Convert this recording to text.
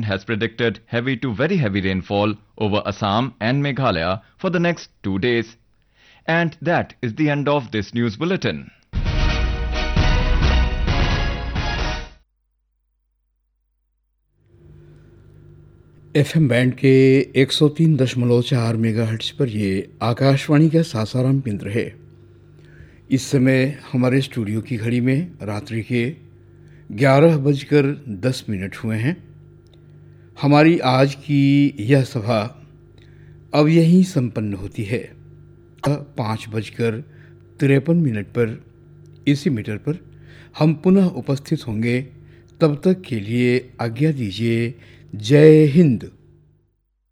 has predicted heavy to very heavy rainfall over Assam and Meghalaya for the next 2 days. And that is the end of this news bulletin. FM band के 103.4 megahertz पर ये आकाशवाणी का सासाराम केंद्र है। इस समय हमारे स्टूडियो की घड़ी में रात्रि के 11:10 हुए हैं। हमारी आज की यह सभा अब यहीं संपन्न होती है। 5:53 पर इसी मीटर पर हम पुनः उपस्थित होंगे। तब तक के लिए आज्ञा दीजिए। जय हिंद।